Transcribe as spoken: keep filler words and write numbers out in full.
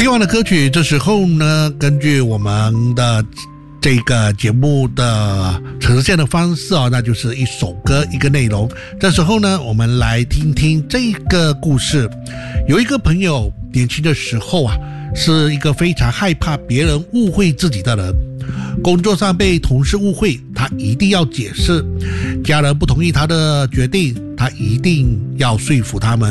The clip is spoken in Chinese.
听完了歌曲，这时候呢，根据我们的这个节目的呈现的方式啊，那就是一首歌一个内容。这时候呢，我们来听听这个故事。有一个朋友年轻的时候啊，是一个非常害怕别人误会自己的人。工作上被同事误会，他一定要解释；家人不同意他的决定，他一定要说服他们。